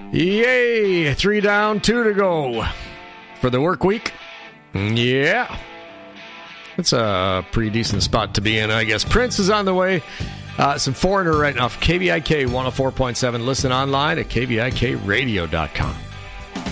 Yay! 3 down, 2 to go for the work week. Yeah. That's a pretty decent spot to be in, I guess. Prince is on the way. Some Foreigner right now for KVIK 104.7. Listen online at kvikradio.com.